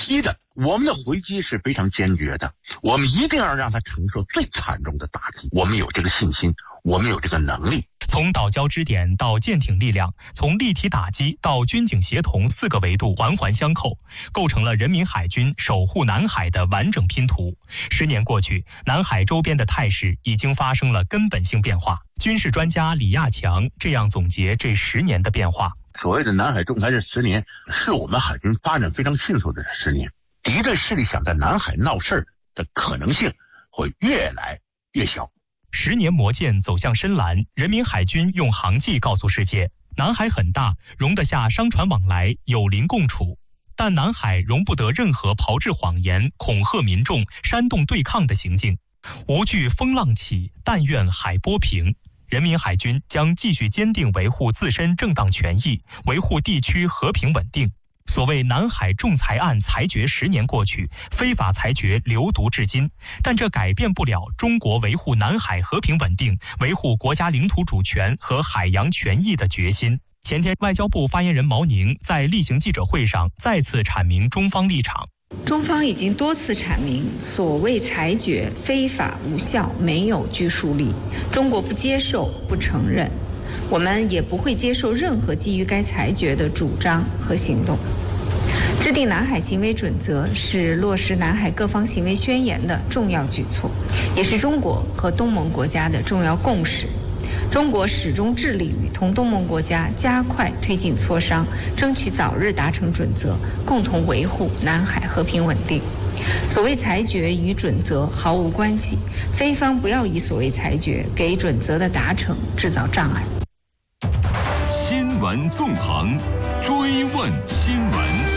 批的，我们的回击是非常坚决的，我们一定要让他承受最惨重的打击，我们有这个信心，我们有这个能力。 从岛礁支点到舰艇力量，从立体打击到军警协同4个维度环环相扣，构成了人民海军守护南海的完整拼图。10年过去，南海周边的态势已经发生了根本性变化。军事专家李亚强这样总结这10年的变化： 所谓的南海仲裁这10年，是我们海军发展非常迅速的10年。敌对势力想在南海闹事儿的可能性会越来越小。 10年磨剑走向深蓝，人民海军用航迹告诉世界，南海很大，容得下商船往来，友邻共处。但南海容不得任何炮制谎言、恐吓民众、煽动对抗的行径。无惧风浪起，但愿海波平。人民海军将继续坚定维护自身正当权益，维护地区和平稳定。所谓南海仲裁案裁决10年过去，非法裁决流毒至今，但这改变不了中国维护南海和平稳定、维护国家领土主权和海洋权益的决心。前天，外交部发言人毛宁在例行记者会上再次阐明中方立场。 中方已经多次阐明，所谓裁决非法无效，没有拘束力，中国不接受、不承认，我们也不会接受任何基于该裁决的主张和行动。制定南海行为准则是落实南海各方行为宣言的重要举措，也是中国和东盟国家的重要共识。中国始终致力于同东盟国家加快推进磋商，争取早日达成准则，共同维护南海和平稳定。所谓裁决与准则毫无关系，非方不要以所谓裁决给准则的达成制造障碍。 新闻纵横，追问新闻。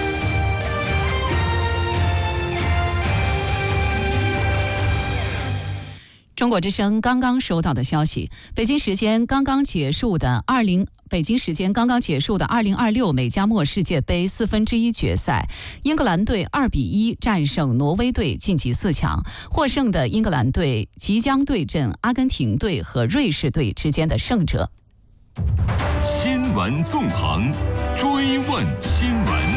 中国之声刚刚收到的消息，北京时间刚刚结束的2026美加墨世界杯1/4决赛，英格兰队2-1战胜挪威队晋级4强。获胜的英格兰队即将对阵阿根廷队和瑞士队之间的胜者。 新闻纵横，追问新闻。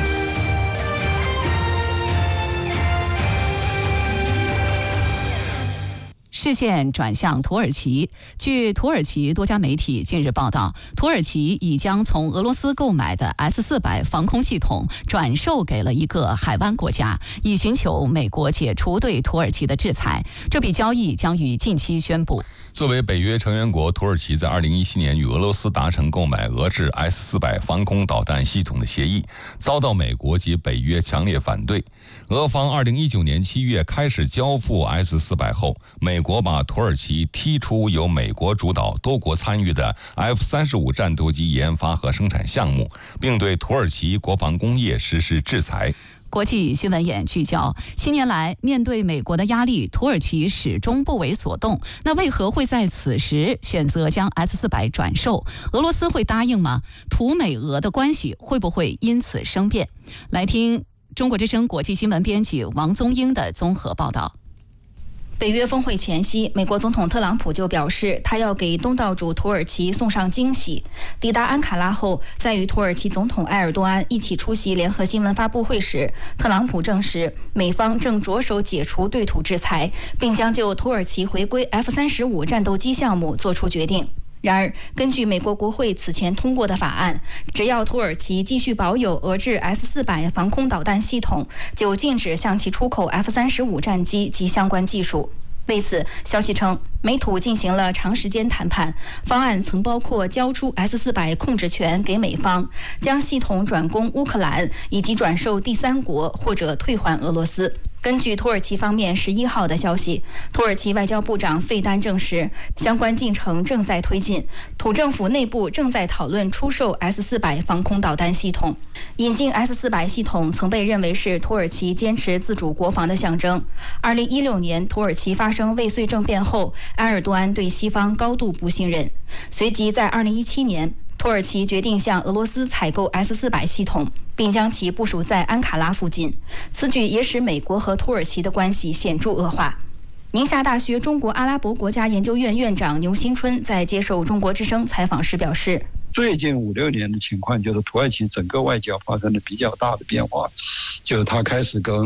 视线转向土耳其。据土耳其多家媒体近日报道，土耳其已将从俄罗斯购买的 S-400防空系统转售给了一个海湾国家，以寻求美国解除对土耳其的制裁。这笔交易将于近期宣布。 作为北约成员国，土耳其在2017年与俄罗斯达成购买俄制 S-400防空导弹系统的协议，遭到美国及北约强烈反对。俄方2019年7月开始交付 S-400后，美国把土耳其踢出由美国主导、多国参与的 F-35战斗机研发和生产项目，并对土耳其国防工业实施制裁。 国际新闻眼聚焦：7年来，面对美国的压力，土耳其始终不为所动。那为何会在此时选择将 S-400转售？俄罗斯会答应吗？土美俄的关系会不会因此生变？来听中国之声国际新闻编辑王宗英的综合报道。 北约峰会前夕，美国总统特朗普就表示，他要给东道主土耳其送上惊喜。抵达安卡拉后，在与土耳其总统埃尔多安一起出席联合新闻发布会时，特朗普证实，美方正着手解除对土制裁，并将就土耳其回归 F-35战斗机项目作出决定。然而，根据美国国会此前通过的法案，只要土耳其继续保有俄制 S-400防空导弹系统，就禁止向其出口 F-35战机及相关技术。为此，消息称，美土进行了长时间谈判，方案曾包括交出 S-400控制权给美方，将系统转供乌克兰，以及转售第三国或者退还俄罗斯。根据土耳其方面11号的消息，土耳其外交部长费丹证实，相关进程正在推进，土政府内部正在讨论出售 S-400防空导弹系统。引进 S-400系统曾被认为是土耳其坚持自主国防的象征。2016年，土耳其发生未遂政变后，埃尔多安对西方高度不信任，随即在2017年，土耳其决定向俄罗斯采购 S-400系统，并将其部署在安卡拉附近。此举也使美国和土耳其的关系显著恶化。宁夏大学中国阿拉伯国家研究院院长牛新春在接受中国之声采访时表示， 最近5-6年的情况就是土耳其整个外交发生了比较大的变化，就是他开始跟